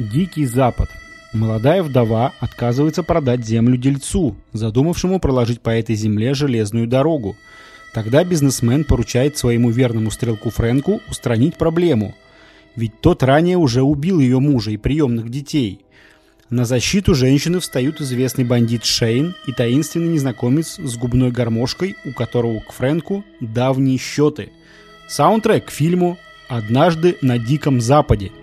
Дикий Запад. Молодая вдова отказывается продать землю дельцу, задумавшему проложить по этой земле железную дорогу. Тогда бизнесмен поручает своему верному стрелку Фрэнку устранить проблему. Ведь тот ранее уже убил ее мужа и приемных детей. На защиту женщины встают известный бандит Шейн и таинственный незнакомец с губной гармошкой, у которого к Фрэнку давние счеты. Саундтрек к фильму «Однажды на Диком Западе».